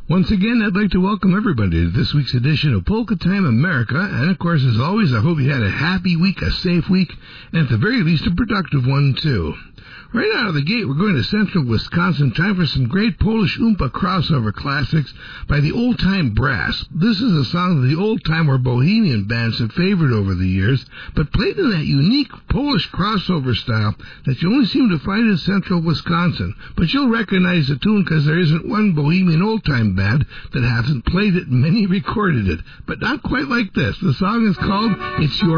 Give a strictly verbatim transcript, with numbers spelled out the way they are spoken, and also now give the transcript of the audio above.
Once again, I'd like to welcome everybody to this week's edition of Polka Time America, and of course, as always, I hope you had a happy week, a safe week, and at the very least, a productive one, too. Right out of the gate, we're going to central Wisconsin. Time for some great Polish Oompa crossover classics by the Old Time Brass. This is a song that the old-time or bohemian bands have favored over the years, but played in that unique Polish crossover style that you only seem to find in central Wisconsin. But you'll recognize the tune because there isn't one bohemian old-time band that hasn't played it. Many recorded it, but not quite like this. The song is called It's Your